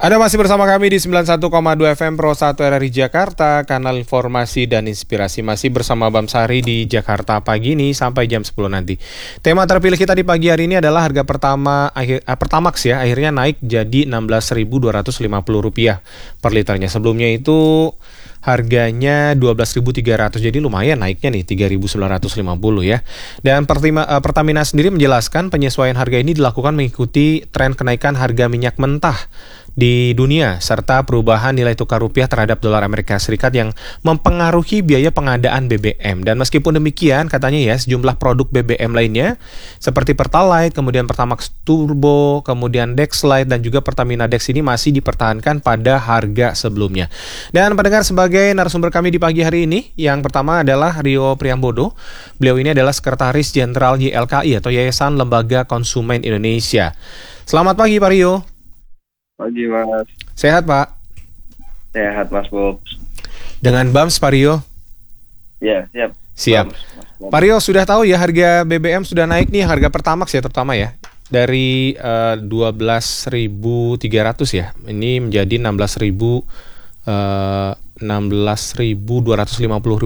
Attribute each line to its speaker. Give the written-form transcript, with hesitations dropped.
Speaker 1: Anda masih bersama kami di 91,2 FM Pro 1 RRI Jakarta, kanal informasi dan inspirasi. Masih bersama Bam Sari di Jakarta pagi ini sampai jam 10 nanti. Tema terpilih kita di pagi hari ini adalah harga Pertamax ya, akhirnya naik jadi Rp16.250 per liternya. Sebelumnya itu harganya 12.300, jadi lumayan naiknya nih 3.950 ya. Dan Pertamina sendiri menjelaskan penyesuaian harga ini dilakukan mengikuti tren kenaikan harga minyak mentah di dunia serta perubahan nilai tukar rupiah terhadap dolar Amerika Serikat yang mempengaruhi biaya pengadaan BBM. Dan meskipun demikian, katanya ya, sejumlah produk BBM lainnya seperti Pertalite, kemudian Pertamax Turbo, kemudian Dexlite dan juga Pertamina Dex ini masih dipertahankan pada harga sebelumnya. Dan pendengar, sebagai narasumber kami di pagi hari ini, yang pertama adalah Rio Priambodo. Beliau ini adalah Sekretaris Jenderal YLKI atau Yayasan Lembaga Konsumen Indonesia. Selamat pagi Pak Rio.
Speaker 2: Pagi Mas.
Speaker 1: Sehat Pak?
Speaker 2: Sehat Mas Bob.
Speaker 1: Dengan Bams Pak Rio?
Speaker 2: Ya, siap.
Speaker 1: Siap. Pak Rio, sudah tahu ya harga BBM sudah naik nih, harga Pertamax ya terutama ya. Dari 12.300 ya. Ini menjadi 16.250